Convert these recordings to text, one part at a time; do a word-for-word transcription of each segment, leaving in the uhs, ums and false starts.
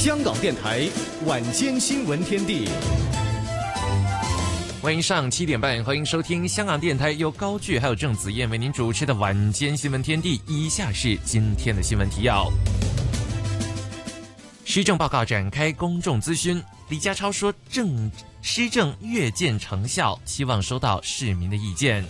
香港电台晚间新闻天地。 欢迎上七点半，欢迎收听香港电台由高炬还有郑子燕为您主持的晚间新闻天地。以下是今天的新闻提要：施政报告展开公众咨询，李家超说政施政越见成效，希望收到市民的意见。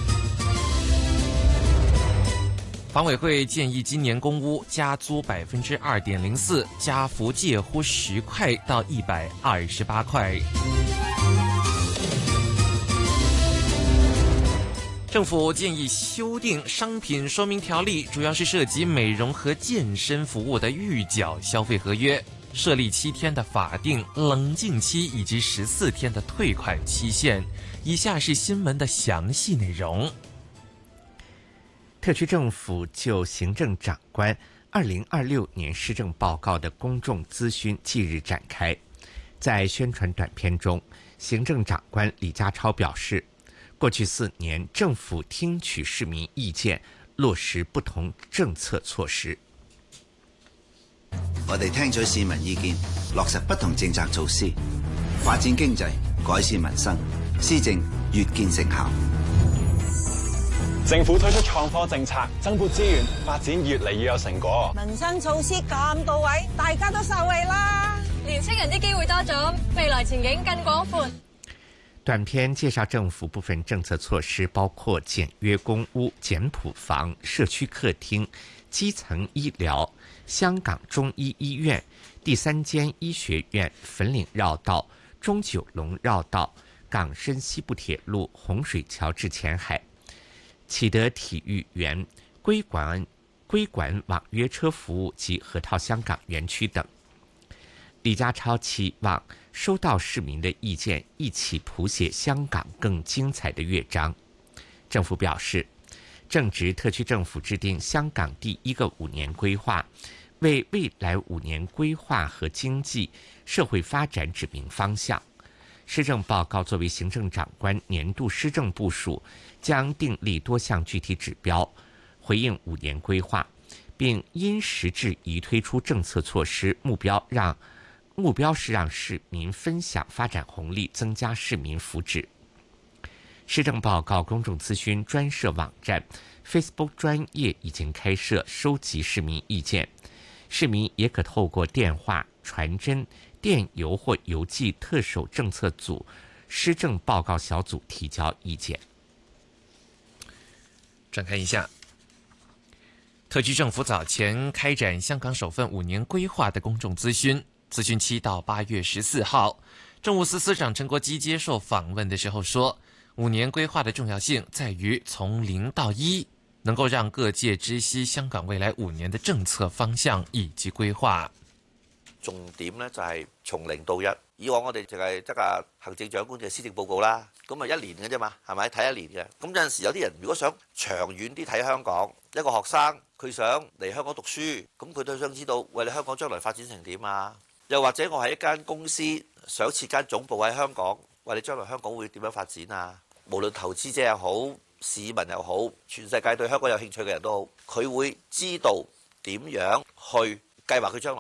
房委会建议今年公屋加租百分之二点零四，加幅介乎十块到一百二十八块。政府建议修订商品说明条例，主要是涉及美容和健身服务的预缴消费合约，设立七天的法定冷静期以及十四天的退款期限。以下是新闻的详细内容。 特区政府就行政长官二零二六年施政报告的公众咨询近日展开。在宣传短片中，行政长官李家超表示，过去四年，政府听取市民意見，落實不同政策措施。 我哋聽咗市民意見，落實不同政策措施，發展經濟，改善民生，施政越見成效。 政府推出創科政策，增撥資源，發展越嚟越有成果。 民生措施咁到位，大家都受惠啦。 年輕人啲機會多咗，未來前景更廣闊。 短片介紹政府部分政策措施，包括簡約公屋、簡譜房、社區客廳、基層醫療、香港中醫醫院、第三間醫學院、粉嶺繞道、中九龍繞道、港深西部鐵路、洪水橋至前海、啟德體育園、歸館歸館網約車服務及河套香港園區等。李家超期望收到市民的意見，一起譜寫香港更精彩的樂章。政府表示，正值特區政府制定香港第一個五年規劃，為未來五年規劃和經濟社會發展指明方向。施政報告作為行政長官年度施政部署，將訂立多項具體指標，回應五年規劃，並因時制宜推出政策措施，目標讓目標是讓市民分享發展紅利，增加市民福祉。施政報告公眾諮詢專設網站 Facebook 專頁已經開設，收集市民意見。市民也可透過電話、傳真、電郵或郵寄特首政策組施政報告小組提交意見。 轉看一下，特區政府早前開展香港首份五年規劃的公眾諮詢。諮詢期到八月十四號，政務司司長陳國基接受訪問的時候說，五年規劃的重要性在於從零到一，能夠讓各界知悉香港未來五年的政策方向以及規劃。 重點呢就係從零到一，以往我哋淨係得個行政長官嘅施政報告啦，咁啊一年嘅啫嘛，係咪睇一年嘅？咁有陣時有啲人如果想長遠啲睇香港，一個學生佢想嚟香港讀書，咁佢都想知道，喂，你香港將來發展成點啊？又或者我喺一間公司想設間總部喺香港，喂，你將來香港會點樣發展啊？無論投資者又好，市民又好，全世界對香港有興趣嘅人都好，佢會知道點樣去計劃佢將來。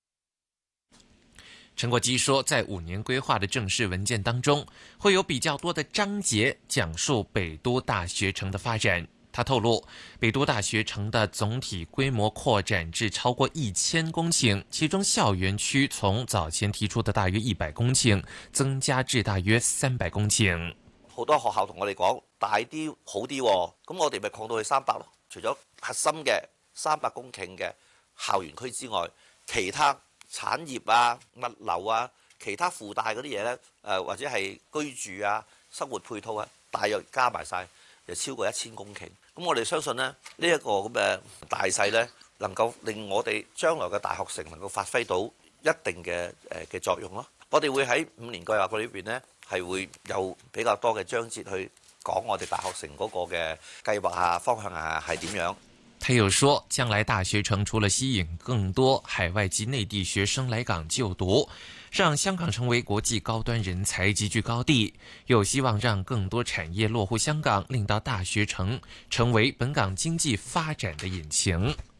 陳國基說，在五年規劃的正式文件當中，會有比較多的章節講述北都大學城的發展。他透露，北都大學城的總體規模擴展至超過一千公頃，其中校園區從早前提出的大約一百公頃，增加至大約三百公頃。 好多學校同我哋講大啲好啲，咁我哋咪擴到去三百咯。除咗核心嘅三百公頃嘅校園區之外，其他產業啊、物流啊、其他附帶嗰啲嘢呢，誒或者係居住啊、生活配套啊，大約加埋晒，就超過一千公頃。咁我哋相信呢，呢、這、一個咁嘅大勢呢，能夠令我哋將來嘅大學城能夠發揮到一定嘅誒嘅作用咯。我哋會喺五年計劃裏邊呢，係會有比較多嘅章節去講我哋大學城嗰個嘅計劃啊、方向啊係點樣。 他又說，將來大學城除了吸引更多海外及內地學生來港就讀，讓香港成為國際高端人才集聚高地，又希望讓更多產業落戶香港，令到大學城成為本港經濟發展的引擎。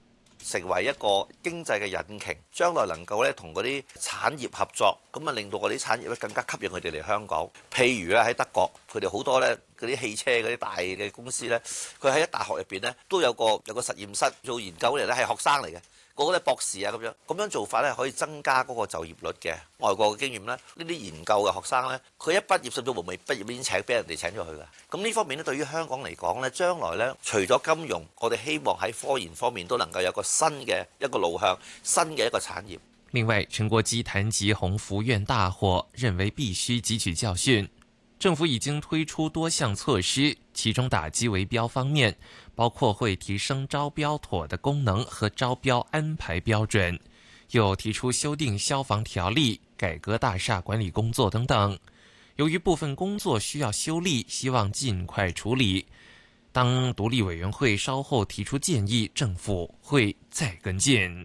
成為一個經濟嘅引擎，將來能夠咧同嗰啲產業合作，咁啊令到嗰啲產業咧更加吸引佢哋嚟香港。譬如咧喺德國，佢哋好多咧嗰啲汽車嗰啲大嘅公司咧，佢喺大學入邊咧都有個有個實驗室做研究嚟咧，係學生嚟嘅。嗰個咧博士啊咁樣，咁樣做法咧可以增加嗰個就業率嘅。外國嘅經驗咧，呢啲研究嘅學生咧，佢一畢業甚至乎未畢業已經請俾人哋請咗去㗎。咁呢方面咧，對於香港嚟講咧，將來咧除咗金融，我哋希望喺科研方面都能夠有個新嘅一個路向，新嘅一個產業。 另外，陳國基談及鴻福苑大火，認為必須汲取教訓。政府已經推出多項措施，其中打擊圍標方面，包括會提升招標妥的功能和招標安排標準，又提出修訂消防條例、改革大廈管理工作等等。由於部分工作需要修例，希望盡快處理。當獨立委員會稍後提出建議，政府會再跟進。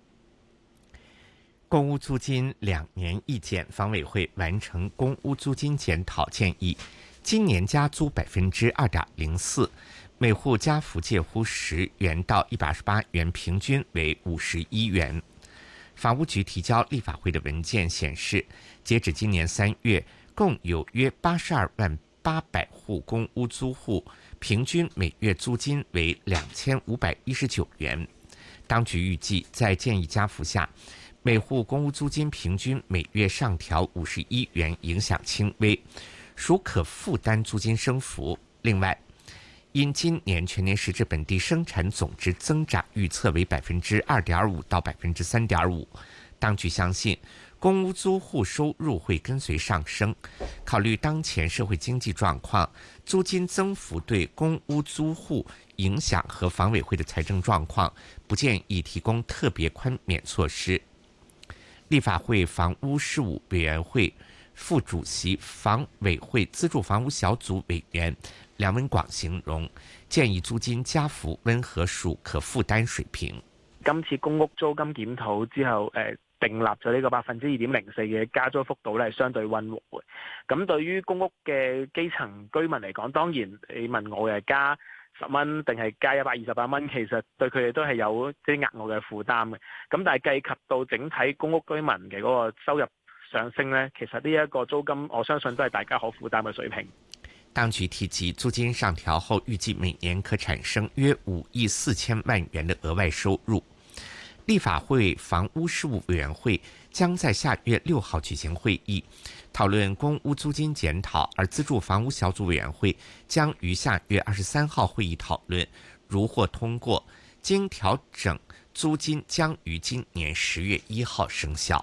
公屋租金兩年一檢，房委會完成公屋租金檢討建議，今年加租百分之二點零四，每戶加幅介乎十元到一百二十八元，平均為五十一元。房屋局提交立法會的文件顯示，截止今年三月，共有約八十二萬八百戶公屋租戶，平均每月租金為兩千五百一十九元。當局預計在建議加幅下，每戶公屋租金平均每月上調五十一元，影響輕微，屬可負擔租金升幅。另外，因今年全年實質本地生產總值增長預測為百分之二點五到百分之三點五，當局相信公屋租戶收入會跟隨上升。考慮當前社會經濟狀況，租金增幅對公屋租戶影響和房委會的財政狀況，不建議提供特別寬免措施。立法會房屋事務委員會副主席、房委會資助房屋小組委員梁文廣形容，建議租金加幅溫和，屬可負擔水平。 今次公屋租金檢討之後，誒訂立咗呢個百分之二點零四嘅加租幅度咧，係相對溫和嘅。咁對於公屋嘅基層居民嚟講，當然你問我嘅加十蚊定係加一百二十八蚊，其實對佢哋都係有啲額外嘅負擔嘅。咁但係計及到整體公屋居民嘅嗰個收入上升呢，其實呢一個租金我相信都係大家可負擔嘅水平。 當局提及租金上調後，預計每年可產生約五億四千萬元的額外收入。立法會房屋事務委員會將在下月六號舉行會議，討論公屋租金檢討，而資助房屋小組委員會將於下月二十三號會議討論。如獲通過，經調整租金將於今年十月一號生效。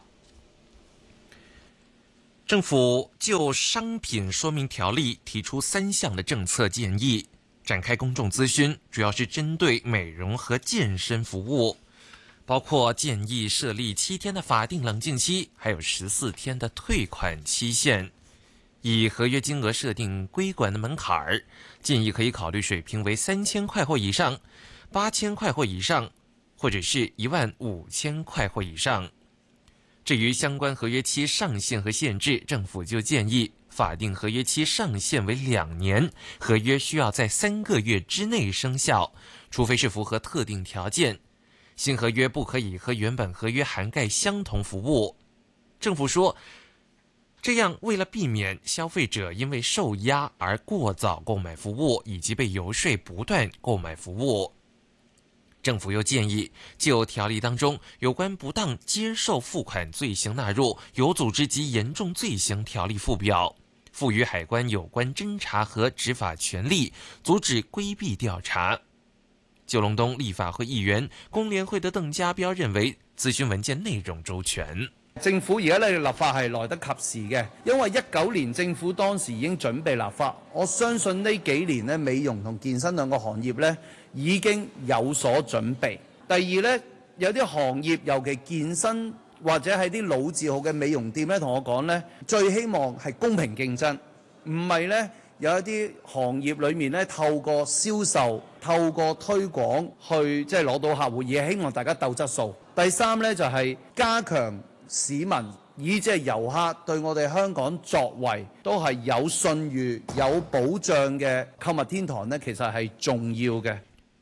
政府就商品說明條例提出三項的政策建議，展開公眾諮詢，主要是針對美容和健身服務，包括建議設立七天的法定冷靜期，還有十四天的退款期限，以合約金額設定規管的門檻，建議可以考慮水平為三千塊或以上、八千塊或以上，或者是一萬五千塊或以上。至於相關合約期上限和限制，政府就建議法定合約期上限為兩年，合約需要在三個月之內生效，除非是符合特定條件。新合約不可以和原本合約涵蓋相同服務。政府說，這樣為了避免消費者因為受壓而過早購買服務，以及被遊說不斷購買服務。政府又建議就條例當中有關不當接受付款罪行納入有組織及嚴重罪行條例附表，賦予海關有關偵查和執法權力，阻止規避調查。九龍東立法會議員工聯會的鄧家彪認為諮詢文件內容周全。 政府而家咧立法係來得及時嘅，因為一九年政府當時已經準備立法，我相信呢幾年咧美容同健身兩個行業咧已經有所準備。第二咧，有啲行業尤其健身或者係啲老字號嘅美容店咧，同我講咧，最希望係公平競爭，唔係咧有一啲行業裏面咧透過銷售、透過推廣去即係攞到客戶，而係希望大家鬥質素。第三咧就係加強市民以至係遊客對我哋香港作為都係有信譽、有保障嘅購物天堂呢，其實係重要嘅。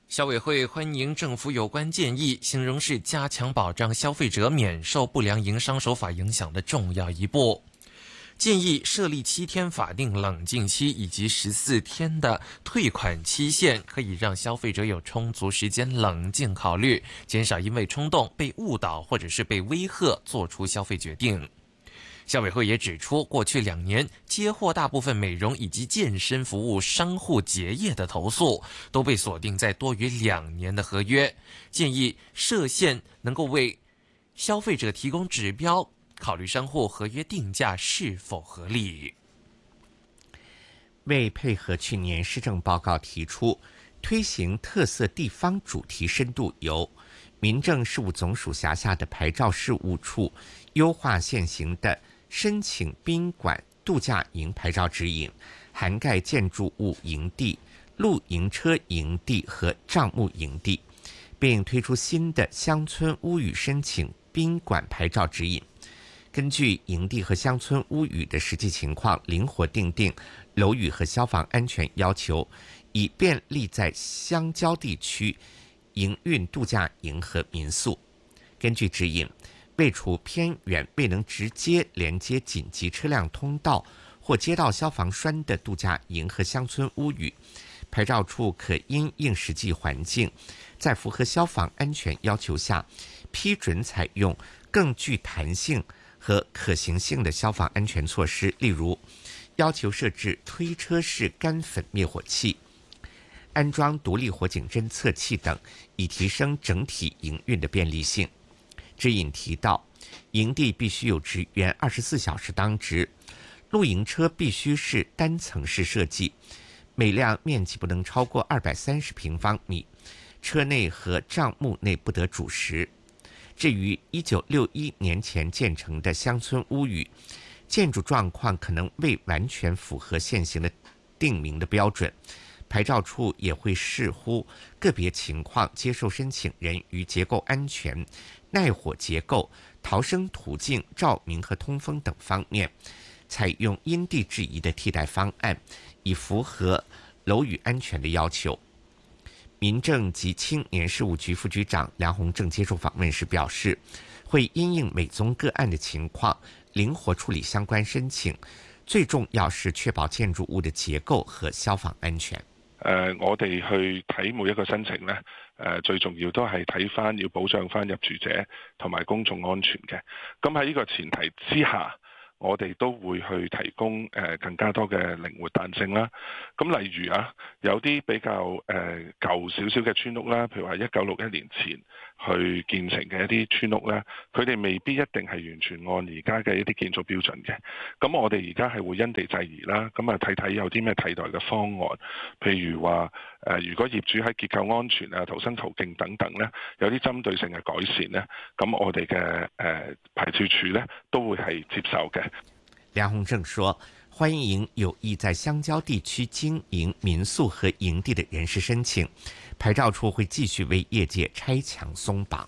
消委会欢迎政府有关建议，形容是加强保障消费者免受不良营商手法影响的重要一步。建议设立七天法定冷静期以及十四天的退款期限，可以让消费者有充足时间冷静考虑，减少因为冲动被误导或者是被威吓做出消费决定。消委会也指出，过去两年接获大部分美容以及健身服务商户结业的投诉，都被锁定在多于两年的合约，建议设限能够为消费者提供指标，考虑商户合约定价是否合理。 为配合去年施政报告提出推行特色地方主题深度游，民政事务总署辖下的牌照事务处优化现行的申请宾馆、度假营牌照指引，涵盖建筑物营地、露营车营地和帐幕营地，并推出新的乡村屋宇申请宾馆牌照指引。根据营地和乡村屋宇的实际情况，灵活订定楼宇和消防安全要求，以便利在乡郊地区营运度假营和民宿。根据指引，位处偏远未能直接连接紧急车辆通道或街道消防栓的度假营和乡村屋宇，牌照处可因应实际环境，在符合消防安全要求下，批准采用更具弹性和可行性的消防安全措施，例如要求设置推车式干粉灭火器、安装独立火警侦测器等，以提升整体营运的便利性。指引提到，营地必须有职员二十四小时当值，露营车必须是单层式设计，每辆面积不能超过二百三十平方米，车内和帐幕内不得煮食。至于一九六一年前建成的乡村屋宇，建筑状况可能未完全符合现行的定明的标准，牌照处也会视乎个别情况，接受申请人于结构安全、耐火结构、逃生途径、照明和通风等方面，采用因地制宜的替代方案，以符合楼宇安全的要求。民政及青年事务局副局长梁鸿正接受访问时表示，会因应每宗个案的情况，灵活处理相关申請，最重要是確保建築物的結構和消防安全。 誒、呃，我哋去睇每一個申請呢，誒、呃、最重要都係睇翻要保障翻入住者同埋公眾安全嘅。咁喺呢個前提之下，我哋都會去提供誒、呃、更加多嘅靈活彈性啦。咁例如啊，有啲比較誒、呃、舊少少嘅村屋啦，譬如話一九六一年前去建成嘅一啲村屋咧，佢哋未必一定係完全按而家嘅一啲建築標準嘅。咁我哋而家係會因地制宜啦，咁啊睇睇有啲咩替代嘅方案，譬如話誒、呃，如果業主喺結構安全啊、逃生途徑等等咧，有啲針對性嘅改善咧，咁我哋嘅誒牌照處咧都會係接受嘅。 梁鸿正說，歡迎有意在鄉郊地區經營民宿和營地的人士申請，牌照處會繼續為業界拆牆鬆綁。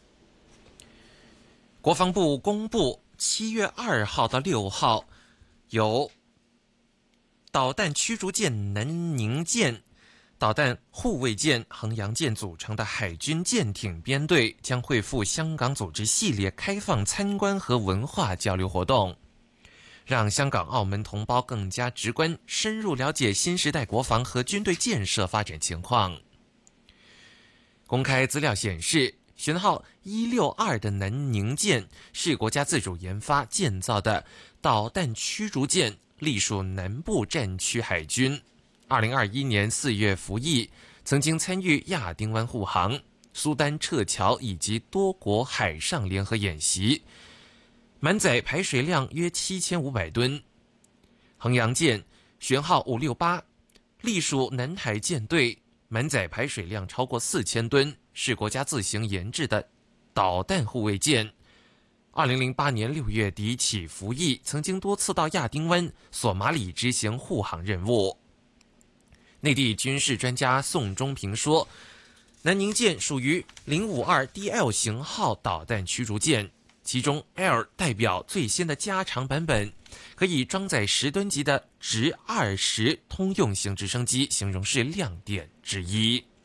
國防部公布，七月二號到六號，由導彈驅逐艦南寧艦、導彈護衛艦衡陽艦組成的海軍艦艇編隊將會赴香港組織系列開放參觀和文化交流活動，讓香港、澳門同胞更加直觀、深入了解新時代國防和軍隊建設發展情況。公開資料顯示，舷號一六二的南寧艦是國家自主研發建造的導彈驅逐艦，隸屬南部戰區海軍。二零二一年四月服役，曾經參與亞丁灣護航、蘇丹撤僑以及多國海上聯合演習，滿載排水量約七千五百噸。衡陽艦舷號五六八，隸屬南海艦隊，滿載排水量超過四千噸，是國家自行研製的導彈護衛艦。二零零八年六月底起服役，曾經多次到亞丁灣、索馬里執行護航任務。內地軍事專家宋忠平說，南寧艦屬於零五二 D L 型號導彈驅逐艦，其中 L 代表最新的加長版本，可以裝載十噸級的直二十通用型直升機，形容是亮點之一。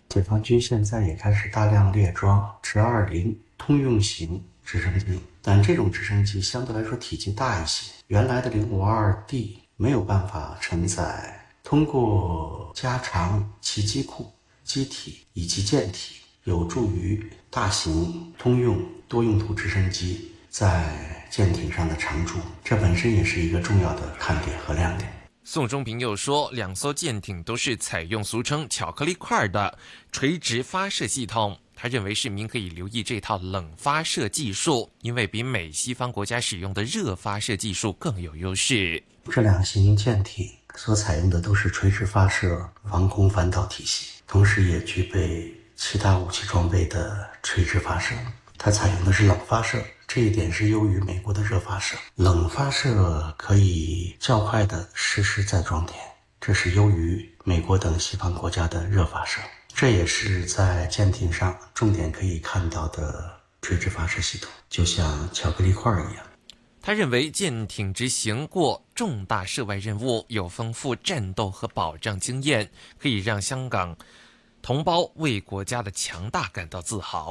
解放军现在也开始大量列装直二零通用型直升机，但这种直升机相对来说体积大一些，原来的零五二 D 没有办法承载。通过加长其机库、机体以及舰体，有助于大型通用多用途直升机在舰艇上的常驻，这本身也是一个重要的看点和亮点。 宋忠平又说，两艘舰艇都是采用俗称巧克力块的垂直发射系统。他认为市民可以留意这套冷发射技术，因为比美西方国家使用的热发射技术更有优势。 这两型舰艇所采用的都是垂直发射防空反导体系，同时也具备其他武器装备的垂直发射。它采用的是冷发射，这一点是优于美国的热发射。冷发射可以较快地实施再装填，这是优于美国等西方国家的热发射。这也是在舰艇上重点可以看到的垂直发射系统，就像巧克力块一样。 他认为舰艇执行过重大涉外任务，有丰富战斗和保障经验，可以让香港同胞为国家的强大感到自豪。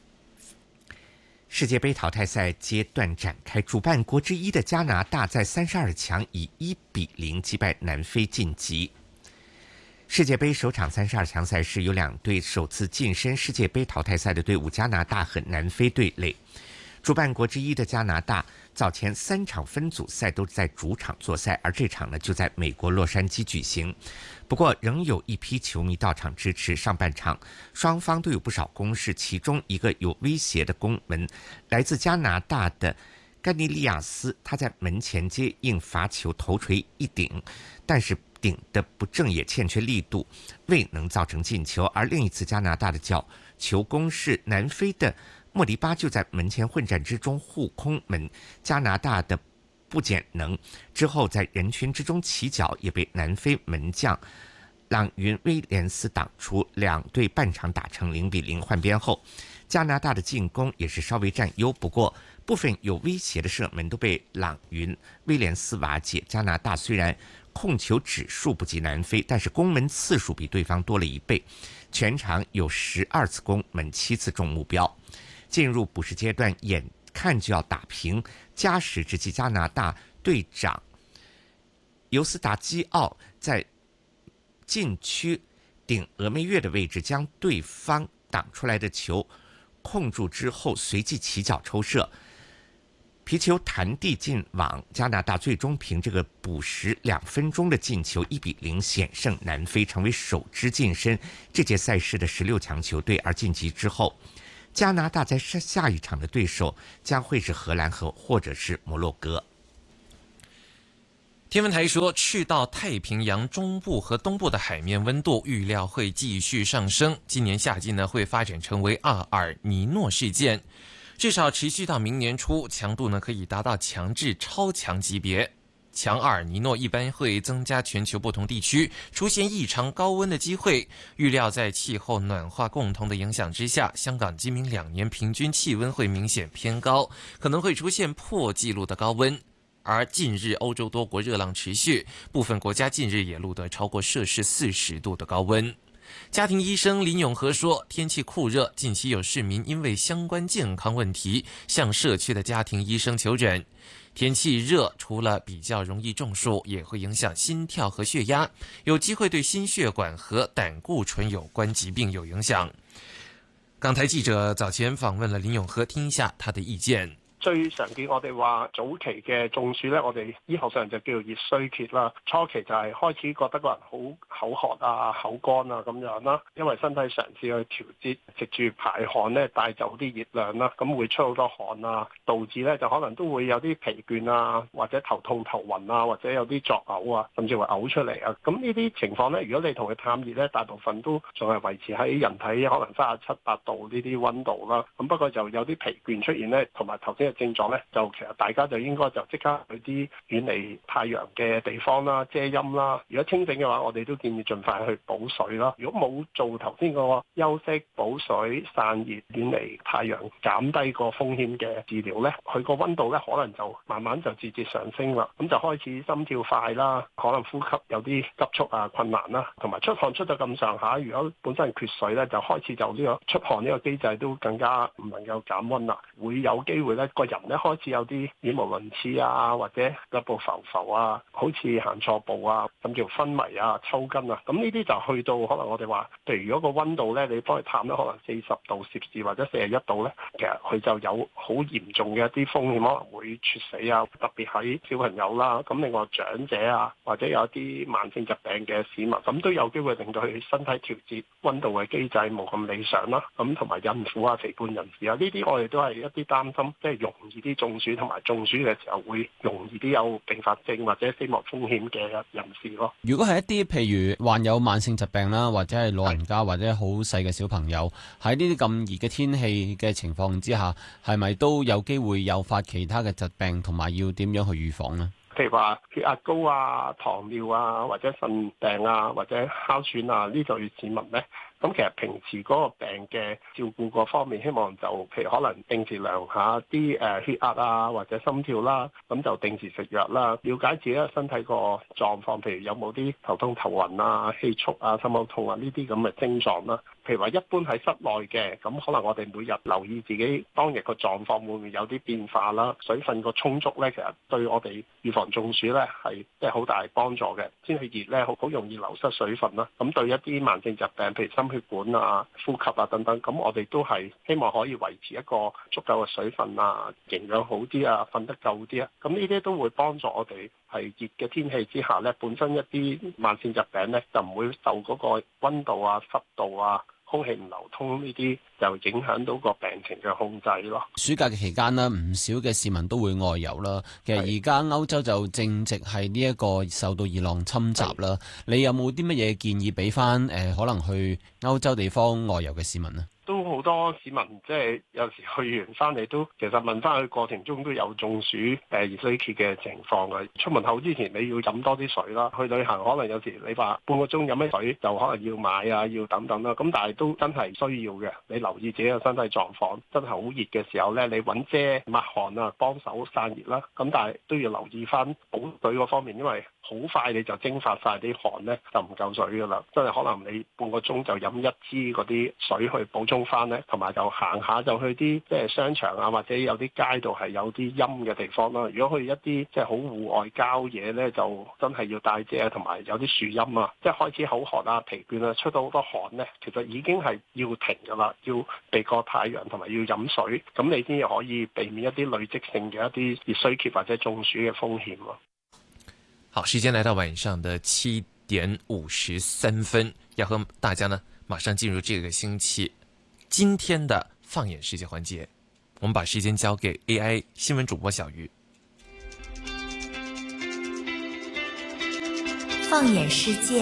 世界杯淘汰赛阶段展开，主办国之一的加拿大在三十二强以一比零击败南非晋级。世界杯首场三十二强赛事有两队首次晋身世界杯淘汰赛的队伍加拿大和南非对垒。主办国之一的加拿大早前三场分组赛都在主场作赛，而这场呢就在美国洛杉矶举行。不过仍有一批球迷到场支持。上半场双方都有不少攻势，其中一个有威胁的攻门来自加拿大的甘尼利亚斯，他在门前接应罚球头锤一顶，但是顶的不正也欠缺力度，未能造成进球。而另一次加拿大的角球攻势，南非的莫迪巴就在门前混战之中护空门，加拿大的不减能之后在人群之中起脚，也被南非门将朗云威廉斯挡出，两队半场打成零比零。换边后，加拿大的进攻也是稍微占优，不过部分有威胁的射门都被朗云威廉斯瓦解。加拿大虽然控球指数不及南非，但是攻门次数比对方多了一倍，全场有十二次攻门，七次中目标。进入补时阶段，眼看就要打平，加时之际，加拿大队长尤斯达基奥在禁区顶峨眉月的位置将对方挡出来的球控住之后，随即起脚抽射，皮球弹地进网。加拿大最终凭这个补时两分钟的进球一比零险胜南非，成为首支晋身这届赛事的十六强球队。而晋级之后，加拿大在下一场的对手将会是荷兰和或者是摩洛哥。 天文台说，赤道太平洋中部和东部的海面温度预料会继续上升，今年夏季呢会发展成为阿尔尼诺事件，至少持续到明年初，强度呢可以达到强至超强级别。强阿尔尼诺一般会增加全球不同地区出现异常高温的机会，预料在气候暖化共同的影响之下，香港今明两年平均气温会明显偏高，可能会出现破纪录的高温。而近日欧洲多国热浪持续，部分国家近日也录得超过摄氏四十度的高温。家庭医生林永和说，天气酷热，近期有市民因为相关健康问题向社区的家庭医生求诊。天气热除了比较容易中暑，也会影响心跳和血压，有机会对心血管和胆固醇有关疾病有影响。港台記者早前訪問了林永和，聽一下他的意見。 最常見我哋話早期嘅中暑咧，我哋醫學上就叫做熱衰竭啦。初期就係開始覺得個人好口渴啊、口乾啊咁樣啦，因為身體嘗試去調節，藉住排汗咧帶走啲熱量啦，咁會出好多汗啊，導致咧就可能都會有啲疲倦啊，或者頭痛頭暈啊，或者有啲作嘔啊，甚至會嘔出嚟啊。咁呢啲情況咧，如果你同佢探熱咧，大部分都仲係維持喺人體可能三十七八度呢啲溫度啦。咁不過就有啲疲倦出現咧，同埋頭先嘅症狀咧，就其實大家就應該就即刻去啲遠離太陽嘅地方啦、遮陰啦。如果清醒嘅話，我哋都建議盡快去補水啦。如果冇做頭先嗰個休息、補水、散熱、遠離太陽、減低個風險嘅治療咧，佢個溫度咧可能就慢慢就節節上升啦。咁就開始心跳快啦，可能呼吸有啲急促啊、困難啦，同埋出汗出到咁上下，如果本身缺水咧，就開始就呢個出汗呢個機制都更加唔能夠減溫啦，會有機會咧個人咧開始有啲語無倫次啊，或者腳步浮浮啊，好似行錯步啊，甚至乎昏迷啊、抽筋啊，咁呢啲就去到可能我哋話，譬如如果個溫度咧，你幫佢探咧，可能四十度攝氏或者四十一度咧，其實佢就有好嚴重嘅一啲風險，可能會猝死啊，特別喺小朋友啦，咁另外長者啊，或者有一啲慢性疾病嘅市民，咁都有機會令到佢身體調節溫度嘅機制冇咁理想啦。咁同埋孕婦啊、肥胖人士啊，呢啲我哋都係一啲擔心，即係容易啲中暑，同埋中暑嘅時候會容易啲有併發症或者死亡風險嘅人士咯。 如果係一啲譬如患有慢性疾病啦，或者係老人家或者好細嘅小朋友，喺呢啲咁熱嘅天氣嘅情況之下，係咪都有機會誘發其他嘅疾病，同埋要點樣去預防呢？ 譬如話血壓高啊、糖尿啊，或者腎病啊，或者哮喘啊呢類市民呢，咁其實平時嗰個病嘅照顧嗰方面，希望就譬如可能定時量下啲誒血壓啊，或者心跳啦，咁就定時食藥啦，了解自己身體個狀況，譬如有冇啲頭痛頭暈啊、氣促啊、心口痛啊呢啲咁嘅症狀啦。譬如話一般喺室內嘅，咁可能我哋每日留意自己當日個狀況會唔會有啲變化啦，水分個充足咧，其實對我哋預防中暑咧係即係好大幫助嘅。天氣熱咧，好好容易流失水分啦，咁對一啲慢性疾病，譬如心血管啊、呼吸啊等等，咁我哋都係希望可以維持一個足夠嘅水分啊、營養好啲啊、瞓得夠啲啊，咁呢啲都會幫助我哋係熱嘅天氣之下咧，本身一啲慢性疾病咧就唔會受嗰個溫度啊、濕度啊、空氣唔流通呢啲就影響到個病情嘅控制咯。 暑假嘅期間呢，唔少嘅市民都會外遊啦。其實而家歐洲就正值係呢一個受到熱浪侵襲啦。你有冇啲乜嘢建議俾翻誒可能去歐洲地方外遊嘅市民呢？ 都好多市民即係有時去完翻嚟都其實問翻去過程中都有中暑誒熱衰竭嘅情況嘅。出門口之前你要飲多啲水啦。去旅行可能有時你話半個鐘飲咩水就可能要買啊，要等等啦。咁但係都真係需要嘅。你留意自己嘅身體狀況，真係好熱嘅時候咧，你揾遮抹汗啊，幫手散熱啦。咁但係都要留意翻補水嗰方面，因為好快你就蒸發晒啲汗咧，就唔夠水噶啦。真係可能你半個鐘就飲一支嗰啲水去補充翻咧，同埋就行下就去啲即係商場啊，或者有啲街道係有啲陰嘅地方啦。如果去一啲即係好戶外郊野咧，就真係要帶遮，同埋有啲樹蔭啊。即係開始口渴啊、疲倦啊，出到好多汗咧，其實已經係要停噶啦，要避過太陽同埋要飲水，咁你先至可以避免一啲累積性嘅一啲熱衰竭或者中暑嘅風險咯。 好，時間來到晚上的七點五十三分，要和大家呢馬上進入這個星期今天的放眼世界環節。我們把時間交給 A I 新聞主播小魚。 放眼世界，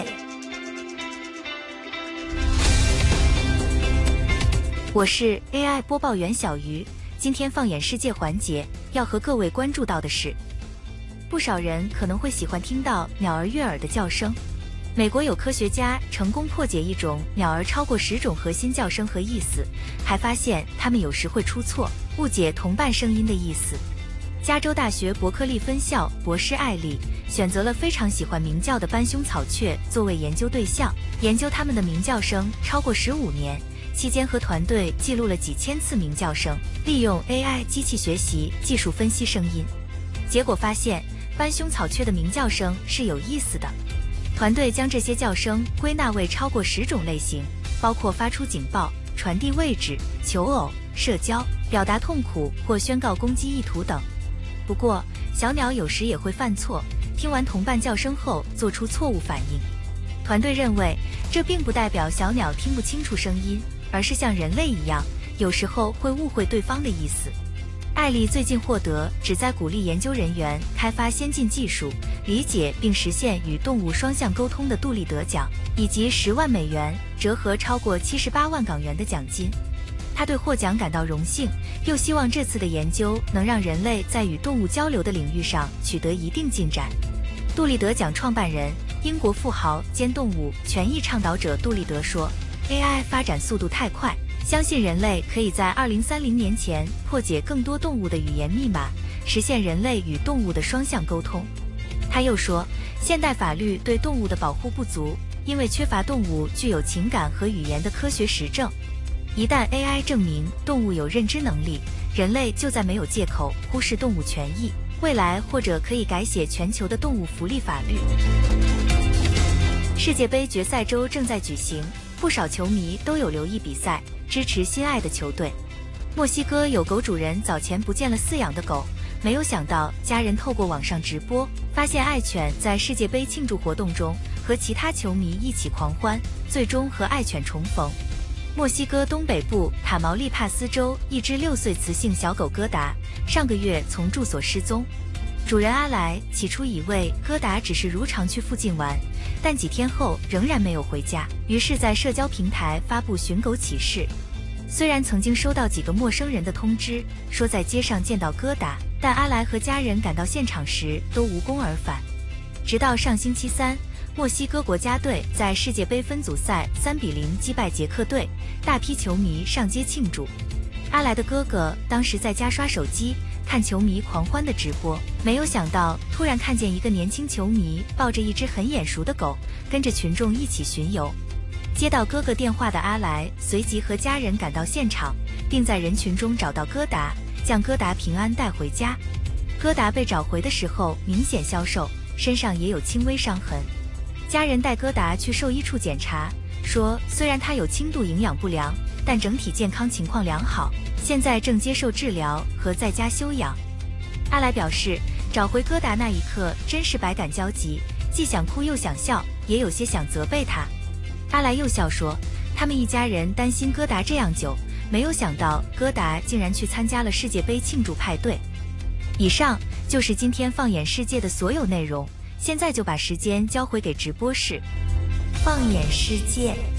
我是 A I 播報員小魚。今天放眼世界環節要和各位關注到的是，不少人可能會喜歡聽到鳥兒悅耳的叫聲。美國有科學家成功破解一種鳥兒超過十種核心叫聲和意思，還發現它們有時會出錯，誤解同伴聲音的意思。加州大學伯克利分校博士艾莉選擇了非常喜歡鳴叫的斑胸草雀作為研究對象，研究它們的鳴叫聲超過十五年，期間和團隊記錄了幾千次鳴叫聲，利用 A I 機器學習技術分析聲音，結果發現斑胸草雀的鳴叫聲是有意思的。團隊將這些叫聲歸納為超過十種類型，包括發出警報、傳遞位置、求偶、社交、表達痛苦或宣告攻擊意圖等。不過，小鳥有時也會犯錯，聽完同伴叫聲後做出錯誤反應。團隊認為，這並不代表小鳥聽不清楚聲音，而是像人類一樣，有時候會誤會對方的意思。艾莉最近獲得旨在鼓勵研究人員開發先進技術，理解並實現與動物雙向溝通的杜立德獎，以及十萬美元（折合超過七十八萬港元）的獎金。 他对获奖感到荣幸，又希望这次的研究能让人类在与动物交流的领域上取得一定进展。杜立德奖创办人、英国富豪兼动物权益倡导者杜立德说 ：“A I 发展速度太快，相信人类可以在二零三零年前破解更多动物的语言密码，实现人类与动物的双向沟通。”他又说，现代法律对动物的保护不足，因为缺乏动物具有情感和语言的科学实证。一旦 A I 证明动物有认知能力，人类就再没有借口忽视动物权益。未来或者可以改写全球的动物福利法律。世界杯决赛周正在举行，不少球迷都有留意比赛，支持心爱的球队。墨西哥有狗主人早前不见了饲养的狗，没有想到家人透过网上直播，发现爱犬在世界杯庆祝活动中和其他球迷一起狂欢，最终和爱犬重逢。墨西哥东北部塔毛利帕斯州一只六岁雌性小狗戈达，上个月从住所失踪。主人阿莱起初以为戈达只是如常去附近玩，但几天后仍然没有回家，于是在社交平台发布寻狗启事。虽然曾经收到几个陌生人的通知，说在街上见到戈达，但阿莱和家人赶到现场时都无功而返。直到上星期三，墨西哥国家队在世界杯分组赛三比零击败捷克队，大批球迷上街庆祝。阿莱的哥哥当时在家刷手机，看球迷狂欢的直播，没有想到突然看见一个年轻球迷抱着一只很眼熟的狗，跟着群众一起巡游。接到哥哥电话的阿莱随即和家人赶到现场，并在人群中找到戈达，将戈达平安带回家。戈达被找回的时候明显消瘦，身上也有轻微伤痕。家人带戈达去兽医处检查，说虽然他有轻度营养不良，但整体健康情况良好，现在正接受治疗和在家休养。阿莱表示，找回戈达那一刻真是百感交集，既想哭又想笑，也有些想责备他。阿莱又笑说，他们一家人担心戈达这样久，没有想到戈达竟然去参加了世界杯庆祝派对。以上就是今天放眼世界的所有内容，现在就把时间交回给直播室。放眼世界。